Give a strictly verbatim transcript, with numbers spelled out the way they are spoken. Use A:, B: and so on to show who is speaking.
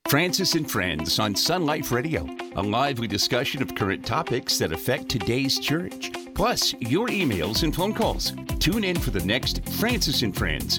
A: Francis and Friends on Sun Life Radio, a lively discussion of current topics that affect today's church. Plus, your emails and phone calls. Tune in for the next Francis and Friends